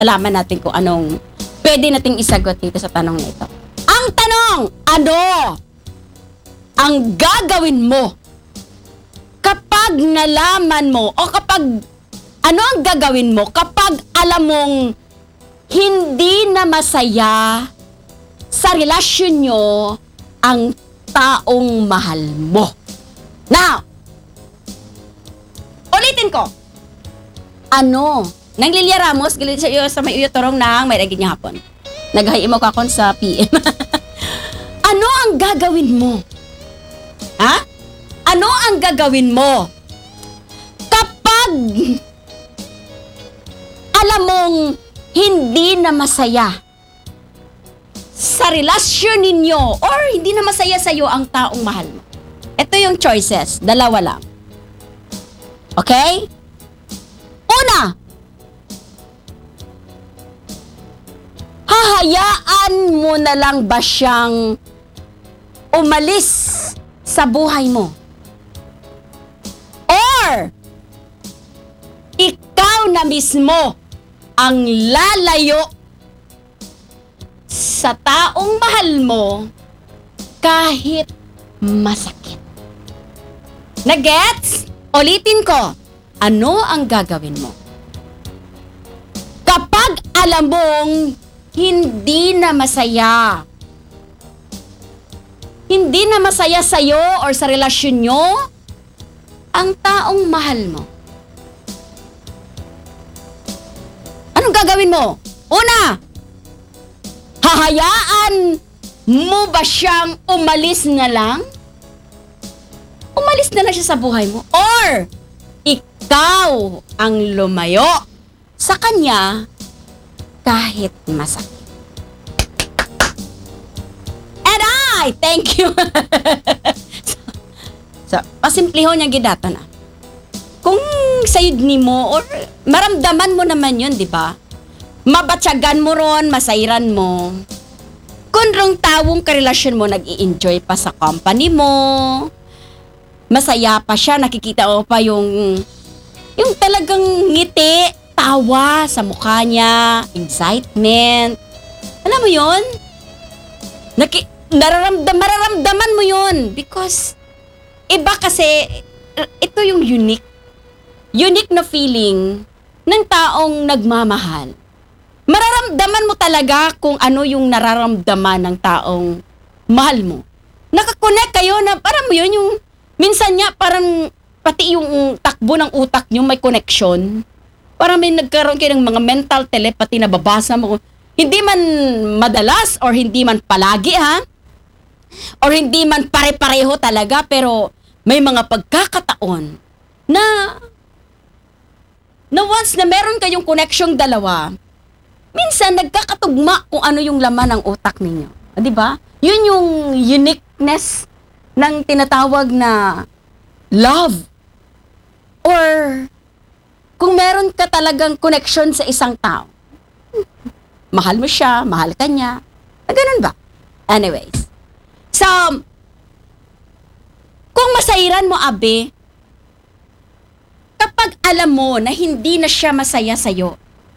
alaman natin kung anong pwede nating isagot dito sa tanong na ito. Ang tanong, ano ang gagawin mo kapag nalaman mo o kapag ano ang gagawin mo kapag alam mong hindi na masaya sa relasyon nyo ang taong mahal mo? Now, ulitin ko. Ano? Nang Lilia Ramos, galit sa may uyotorong ng may ragin niya hapon. Naghahimaw ka kon sa PM. Ano ang gagawin mo? Ha? Ano ang gagawin mo kapag alam mong hindi na masaya sa relasyon ninyo or hindi na masaya sa'yo ang taong mahal mo? Ito yung choices. Dalawa lang. Okay? Una, hahayaan mo na lang ba siyang umalis sa buhay mo? Or, ikaw na mismo ang lalayo sa taong mahal mo kahit masakit? Nagets? Ulitin ko, ano ang gagawin mo kapag alam mong hindi na masaya sa'yo or sa relasyon nyo ang taong mahal mo? Anong gagawin mo? Una, hahayaan mo ba siyang umalis na lang? Umalis na lang siya sa buhay mo? Or, ikaw ang lumayo sa kanya kahit masakit? And I thank you. so pasimpliho niya gidata na. Kung sayod ni mo or maramdaman mo naman yun, di ba? Mabatsagan mo ron, masairan mo. Kung rong tawong karelasyon mo nag-i-enjoy pa sa company mo, masaya pa siya, nakikita mo pa yung talagang ngiti, tawa sa mukha niya, excitement. Alam mo yun? Mararamdaman mo yun because iba kasi, ito yung unique na feeling ng taong nagmamahal. Mararamdaman mo talaga kung ano yung nararamdaman ng taong mahal mo. Nakakonect kayo na parang mo yun yung minsan niya parang pati yung takbo ng utak niyo may connection. Parang may nagkaroon kayo ng mga mental telepathy na babasa mo. Hindi man madalas or hindi man palagi ha. Or hindi man pare-pareho talaga pero may mga pagkakataon na once na meron kayong connection dalawa, minsan nagkakatugma kung ano yung laman ng utak ninyo. Di ba? Yun yung uniqueness ng tinatawag na love. Or kung meron ka talagang connection sa isang tao, mahal mo siya, mahal ka niya. Ganun ba? Anyways. So, kung masairan mo, Abe, kapag alam mo na hindi na siya masaya sa'yo,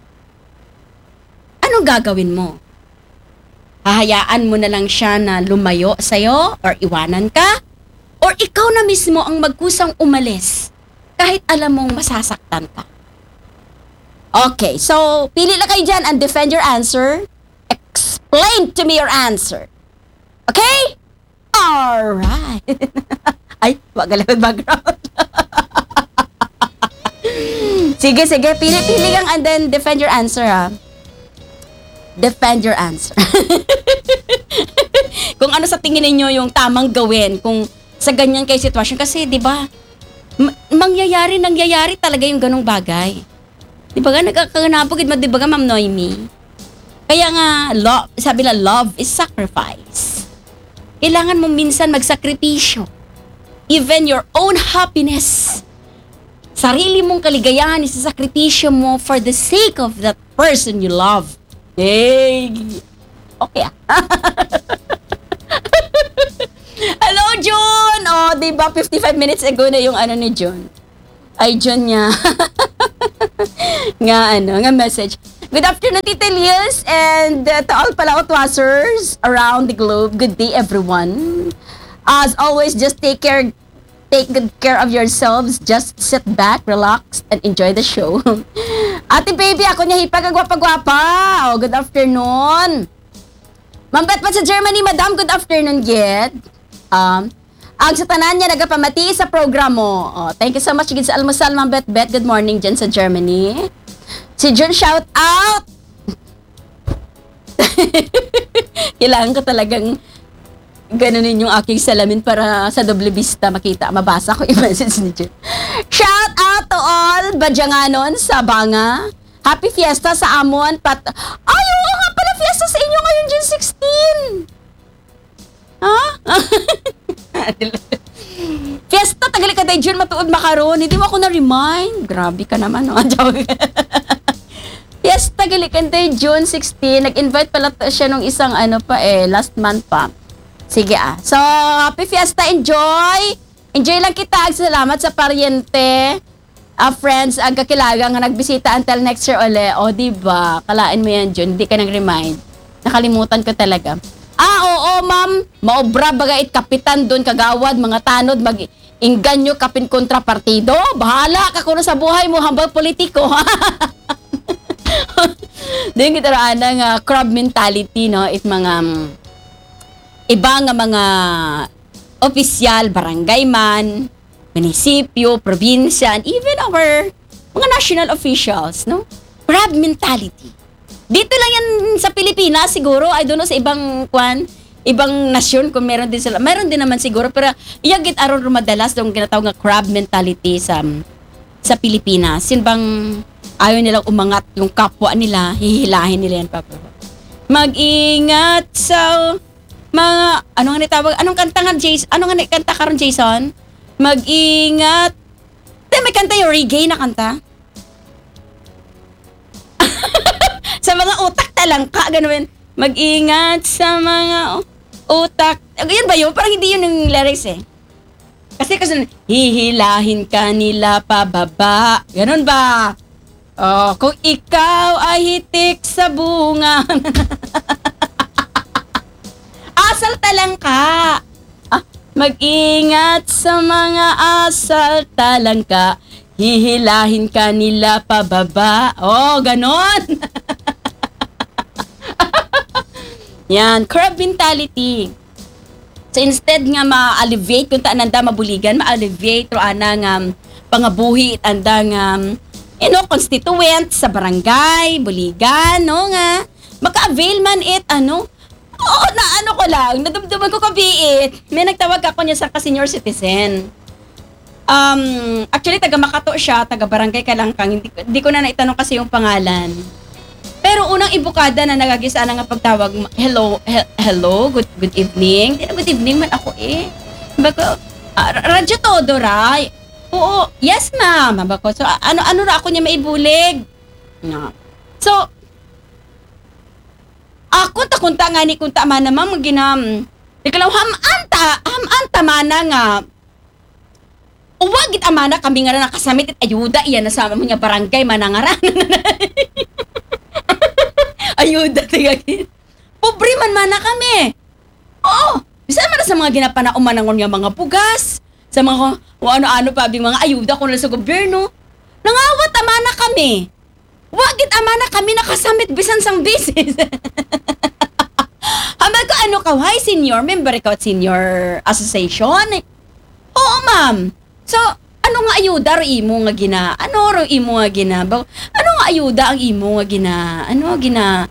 anong gagawin mo? Hahayaan mo na lang siya na lumayo sa'yo or iwanan ka? Or ikaw na mismo ang magkusang umalis kahit alam mong masasaktan ka? Okay, so pili lang kayo dyan and defend your answer. Explain to me your answer. Okay? Alright. Ay, wag galawin background. Sige, pili lang and then defend your answer ha. Defend your answer. Kung ano sa tingin niyo yung tamang gawin kung sa ganyan kay sitwasyon. Kasi, di ba, nangyayari talaga yung ganong bagay. Di ba nga, nagkakanapog, di ba nga, Ma'am Noemi? Kaya nga, sabi na, love is sacrifice. Kailangan mo minsan magsakripisyo. Even your own happiness. Sarili mong kaligayahan, isasakripisyo mo for the sake of that person you love. Hey! Okay ah. Hello, June! Oh, diba 55 minutes ago na yung ano ni June. Ay, June niya. nga message. Good afternoon, Tita Liz, and to all Palaotwasers around the globe. Good day, everyone. As always, just take good care of yourselves. Just sit back, relax, and enjoy the show. Ate baby, ako niya hipag-agwapa-gwapa. Oh, good afternoon. Mambet pa sa Germany, madam, good afternoon, Gid. Ang sa tanan niya nagapamati sa program mo. Oh, thank you so much, Gid sa almusal, Mambet Bet. Good morning dyan sa Germany. Si Jun, shout out! Kailangan ko talagang ganunin yung aking salamin para sa doble vista makita, mabasa ko yung message ni Jun. Shout out to all Badyanganon sa Banga. Happy Fiesta sa Amon. Ay, oo nga pala, fiesta sa inyo ngayon June 16. Ha? Fiesta, tagali ka tayo June, matuod makaroon. Hindi mo ako na-remind. Grabe ka naman, no? Fiesta, tagali ka tayo June 16. Nag-invite pala siya nung isang last month pa. Sige So, happy Fiesta, enjoy! Enjoy lang kita. Salamat sa paryente. Friends, ang kakilagang nagbisita until next year uli. O, diba? Kalain mo yan, June. Hindi ka nag-remind. Nakalimutan ko talaga. Oo, ma'am. Maobra bagait kapitan doon, kagawad, mga tanod, mag-inganyo kapin kontrapartido. Bahala ka kung sa buhay mo, hambang politiko. Doon kita raan ng crab mentality, no? It mga ibang mga opisyal, barangay man, munisipyo, probinsya, and even our mga national officials, no? Crab mentality. Dito lang yan sa Pilipinas siguro, I don't know sa ibang nasyon kung meron din sila. Meron din naman siguro, pero iyagit aron rumadalas yung ginatawag nga crab mentality sa Pilipinas. Sin bang ayaw nilang umangat yung kapwa nila, hihilahin nila yan pa. Mag-ingat sa mga, anong kanta nga, Jason? Anong kanta karon Jason? Mag-ingat. May kanta yung reggae na kanta. Sa mga utak talangka, ganun. Mag-ingat sa mga utak. Yan ba yun? Parang hindi yun yung lyrics eh. Kasi hihilahin ka nila pababa. Ganun ba? Oh, kung ikaw ay hitik sa bunga. Asal talangka. Mag-ingat sa mga asal talangka. Hihilahin ka nila pababa. Oh, ganon. Yan, crab mentality. So instead nga ma-alleviate kung taananda mabuligan, ma-alleviate ro anang pangabuhi andang constituent sa barangay, buligan, no nga. Maka-avail man Oo, ko lang, nadumduman ko kabiit. May nagtawag ako niya sa ka-senior citizen. Actually, taga Makato siya, taga Barangay Kalangkang. Hindi ko na naitanong kasi yung pangalan. Pero unang ibukada na nagagisa na nga pagtawag, hello, good evening. Good evening man ako eh. Bako, radyo todo, right? Oo, yes ma'am. Bako, so ano ra ako niya maibulig? No. So, kunta nga ni kunta man naman maginam. Ikalaw hamanta mana nga. Uwagit amana kami nga na nakasamit at ayuda iyan na sa mga barangay manangaran. Ayuda tigagin. Pobre man mana kami. Oo. Bisan man sa mga ginapanaomanangon nga mga bugas. Sa mga ano-ano pa mga ayuda ko na sa gobyerno. Nangawat amana kami. Wagit amana kami nakasamit bisan sang business. Hambal ko hi senior, member ko at senior association. Oo ma'am. So, ano nga ayuda ro imo nga gina? Ano ro imo nga gina? Ano nga ayuda ang imo nga gina? Ano gina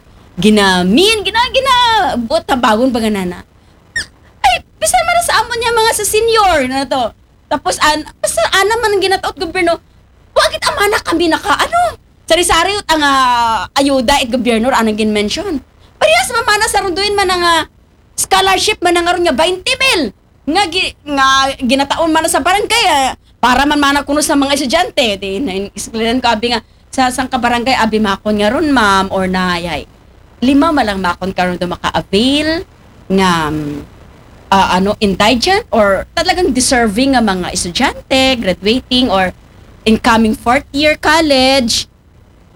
buot tabagon ba ganana? Ay, bisan man sa amon niya mga sa senior na to. Tapos basta man ang ginataot gobyerno. Wagit amana kami sari-sari ang ayuda at gobyerno anang gin-mention. Parehas mamana sa runduin man ang scholarship man nga ron nga 20 mil. Nga ginataon man sa barangay para man mana kuno sa mga estudyante. Di na explain ko abi nga sa sang ka barangay abi makon nga ron ma'am or nayay. 5 malang makon karon do maka-avail nga indigent or talagang deserving nga mga estudyante graduating or incoming 4th year college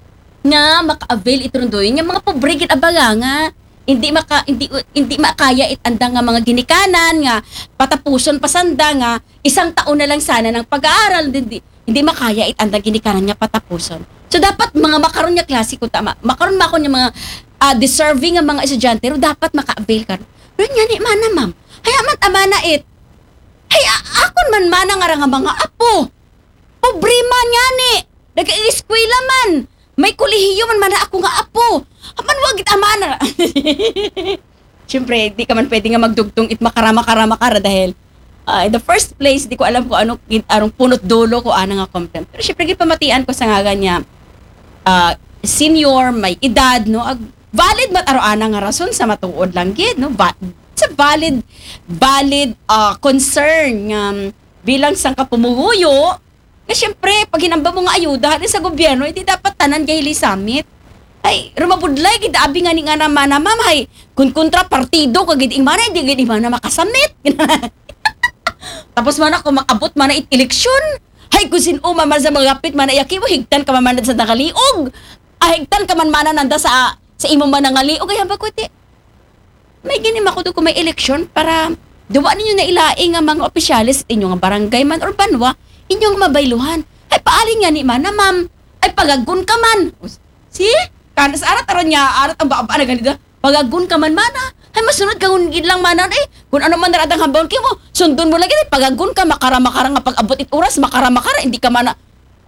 nga maka-avail ito ron doon. Yung mga pobre gid abaga nga hindi makaya itanda nga mga ginikanan nga patapuson pasanda nga isang taon na lang sana ng pag-aaral hindi makaya itanda ginikanan nga patapuson. So dapat mga makaron nga klase ko tama. Makaron ma ko yung mga deserving nga mga estudyante ro dapat maka-avail ka. Pero nya ni mana ma'am. Haya man amana it. Hay akon man mana nga mga apo. Pobre man nga ni. Nag-eskwela man. May kolehiyo man mana ako nga apo. Aman wag it amana. Siyempre, di ka man pwede nga magdugtong it makarama-kara dahil in the first place, di ko alam kung anong punot dulo ko nga content. Pero siyempre, gipamatian ko sa nga niya senior, may edad, no? Valid mataro-ana nga rason sa matuod lang gid, no? It's a valid concern bilang sang kapumuhuyo. Na siyempre, pag hinamba mo nga ayuda sa gobyerno, hindi dapat tanan gahili summit. Ay, rumabudlay, gid abi nga ni nga naman na ma'am, hay, kung kontra partido, kagid mana, hindi gid mana makasamit. Tapos man ako makabot man na eleksyon. Hay, kung sino man sa mga kapit man na yaki mo, higtan ka man sa nakaliog. Higtan ka man nanda sa imo man nangaliog. Ay, hamba ko, may ginim ako doon kung may eleksyon para duwa ninyo na ilaing nga mga opisyalis inyo nga barangay man or banwa, inyong mabayluhan. Ay, paaling nga ni mana, ma'am. Ay, pagagun ka man. See? Kanas arat-aran niya, arat ang baaba na ganito. Pagagun ka man, mana. Ay, masunod ka ngungid lang, mana. Eh, kung ano man naradang hambawon kayo mo, sundon mo lagi. Pagagun ka, makara-makara nga pag-abot it oras, makara-makara, hindi ka mana.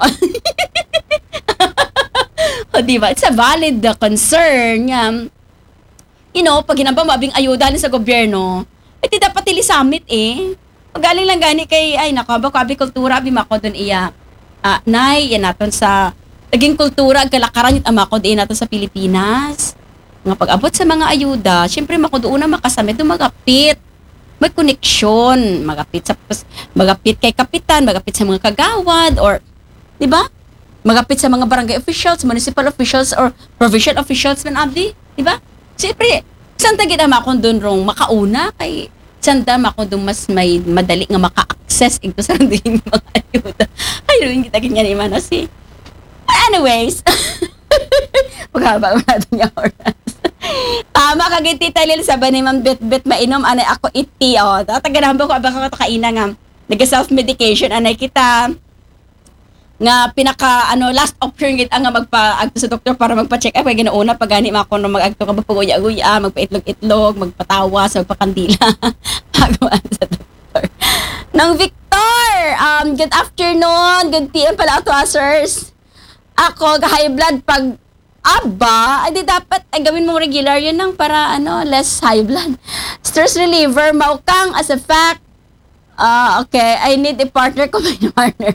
O, diba? It's a valid concern. You know, pag hinambang mabing ayuda sa gobyerno, di dapat ilisamit Magaling lang gani kay, ay, nakababi kultura, bimako doon iya. Nay, yan natin sa naging kultura, kalakaran yung amako din natin sa Pilipinas. Nga pag-abot sa mga ayuda, syempre mako doon na makasamit, doon magapit. May koneksyon, magapit kay kapitan, magapit sa mga kagawad, or, di ba? Magapit sa mga barangay officials, municipal officials, or provincial officials man abdi, di ba? Siyempre, saan tagit ang makon doon rong makauna kay sanda mako doon mas may madali nga maka-access ito sa rin mga ayuda. Ay, rin kita ganyan ni Manos Anyways, paghaba natin yung oras. Tama kagiti talil sa ba ni Ma'am Bet mainom anay ako iti tataganahan ba ko abang kakakaina nga nag-self-medication anay kita nga pinaka last option gid nga magpa-agto sa doktor para magpa-check up kay ginauna pag gani mako no mag-agto ka paguya-guya magpa-itlog-itlog magpatawas magpakandila pagwan sa doktor nang Victor good afternoon good PM pala to sirs ako high blood pag aba ay di dapat ay gawin mong regular yun nang para less high blood stress reliever maukang as a fact okay I need a partner ko may partner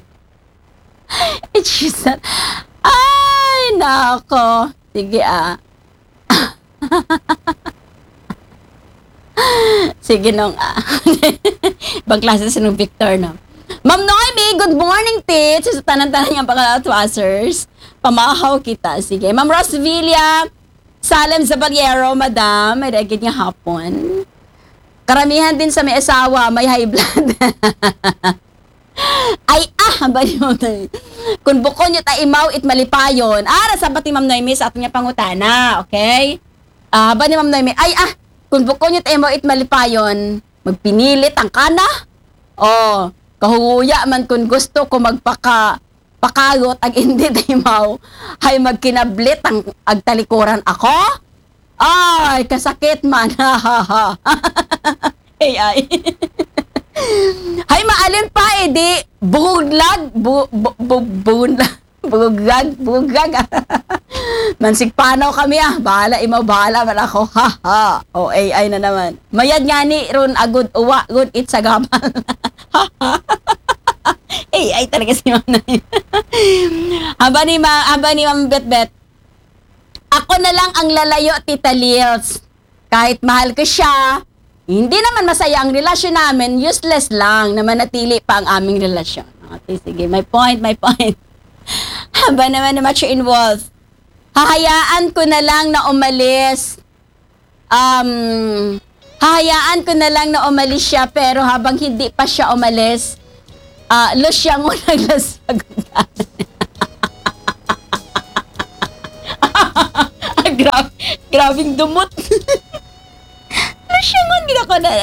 it's just that, ay, nako. Sige, Sige nung, Ibang klase sa nung Victor, no? Ma'am Noemi, good morning, tits. Sa tanan-tanan niyang pagka-twasers. Pamahaw kita. Sige. Ma'am Rosvilla, Salem Zabaliero, madam. May regid niya hapon. Karamihan din sa may asawa, may high blood. Ay, bali mo na. Kung bukon nyo imaw it malipayon. Sabat ni Ma'am Noemi sa ato niya pangutana, okay? Ba ni Ma'am Noemi, kung bukon nyo imaw it malipayon, magpinilit ang kana? Kahuya man kung gusto ko pakayot ang hindi imaw, ay magkinablit ang agtalikuran ako? Ay, kasakit man. Ay. Hay maalin pa di buglag bugag mansig panaw kami bahala imaw bahala man ako AI na naman mayad nga ni ron agud uwa good it sa gamal AI talaga si Ma'am na haba ni Ma'am Bet ako na lang ang lalayo Tita Lils kahit mahal ko siya. Hindi naman masaya ang relasyon namin, useless lang na manatili pa ang aming relasyon. Okay, sige. My point. Haba naman na mature involved. Hahayaan ko na lang na umalis. Hahayaan ko na lang na umalis siya pero habang hindi pa siya umalis, los siya ngunang lasag. Grabing dumot. Lasyangon gid ako na.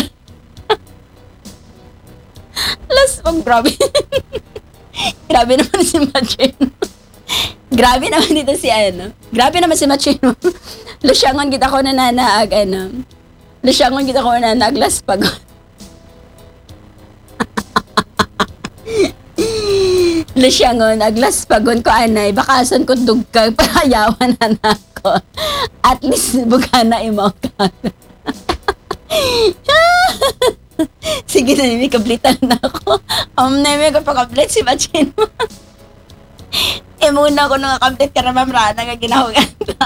Last pag grabe. Grabe naman si Machino. Grabe naman dito si ano. Grabe naman si Machino. Lasyangon gid ako na nanaag ano. Lasyangon gid ako na naglas pag. Lasyangon aglas pagon ko anay bakason ko dugkag parayawan na nako. At least bugana imaw ka. Sige na, may kablitan na ako. May kapakablit si Machino. Muna ko nung kakablit ka na mamrana nga ginahugan.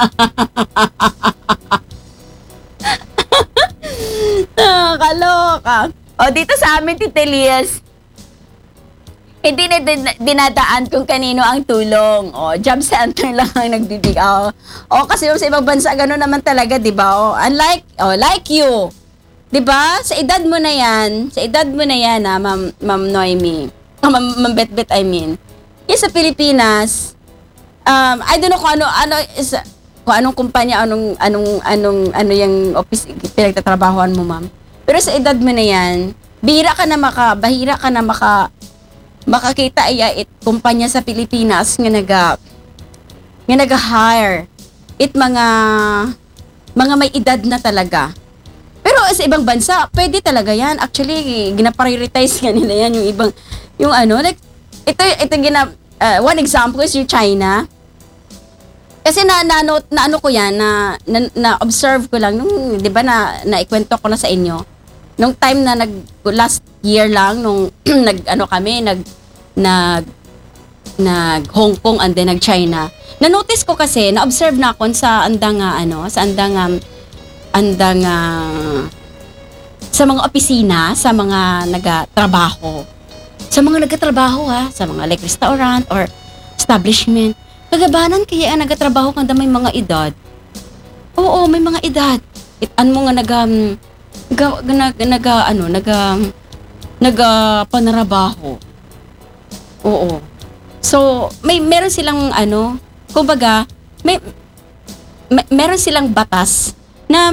Kaloka. O, dito sa amin, Tita Elias, hindi na dinadaan kung kanino ang tulong. O, job center lang ang nagbibigay. O, kasi sa ibang bansa, gano'n naman talaga, di ba? O, like you. Di ba? Sa edad mo na yan, Ma'am Noemi. Ma'am Bet-Bet, I mean. Yes, sa Pilipinas, I don't know kung kung anong kumpanya, ano yung office pinagtatrabahoan mo, ma'am. Pero sa edad mo na yan, bahira ka na makakita kumpanya sa Pilipinas nga naga-hire mga may edad na talaga. Pero sa ibang bansa, pwede talaga yan. Actually, gina-prioritize nga nila yan like, one example is yung China. Kasi na-ano ko yan, na-observe ko lang, nung, di ba, na-ikwento ko na sa inyo. Nung time na last year lang, nung nag-Hong Kong and then nag-China, na-notice ko kasi, na-observe na ako sa sa mga opisina, sa mga nagatrabaho, sa mga like restaurant or establishment. Kagabanan kaya ang nagatrabaho kanda may mga edad. Oo, may mga edad. Itan mo nga panarabaho. Oo. So, meron silang kumbaga, meron silang batas na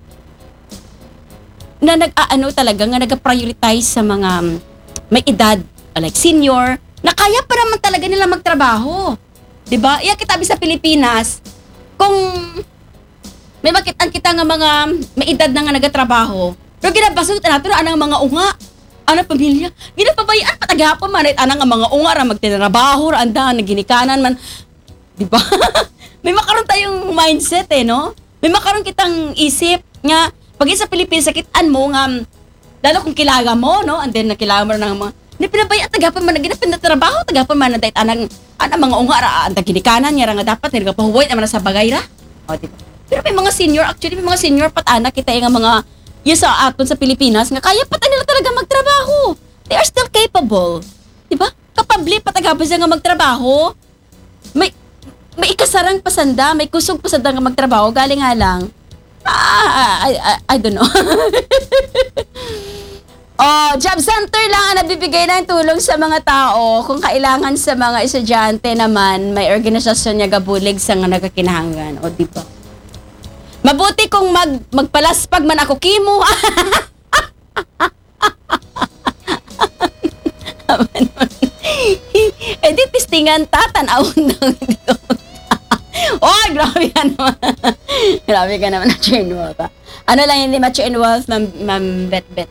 talaga nga nag-prioritize sa mga may edad, like senior, na kaya pa naman talaga nila magtrabaho. 'Di ba? Iya kitabi sa Pilipinas, kung may makitaan kita nga mga may edad na nga nagatrabaho, pero ginabasog natin anang mga unga, anang pamilya, ginapabayaan patagapon man anang mga unga ra magtinrabaho ra anda naginikanan man. 'Di ba? May makaroon tayong mindset no? May makaroon kitang isip nga pag sa Pilipinas sakitan mo nga lalo kung kilala mo no, and then nakilala mo ng mga ni pinabay at tagapan man ginapin na trabaho tagapan man na dayt anang mga unga ra anda ginikanan nga nga dapat nga pahuway naman sa bagay ra. O di ba? Pero may mga senior, actually may mga senior pat anak kita nga mga sa aton sa Pilipinas nga kaya pa nila talaga magtrabaho. They are still capable. Di ba? Kapabli pa tagapan nga magtrabaho. May ikasarang pasanda, may kusog pasanda nga magtrabaho, galing nga lang. I don't know. Job center lang ang nabibigay ng tulong sa mga tao. Kung kailangan sa mga estudyante naman, may organisasyon niya gabulig sa nga nagkakinahanglan. O, di ba? Mabuti kung magpalaspag man ako kimo. Di testingan tatanawon daw dito. Grabe ka naman. Grabe ka naman na chain wolf. Ano lang hindi ma-chain wolf, Ma'am Bet-Bet.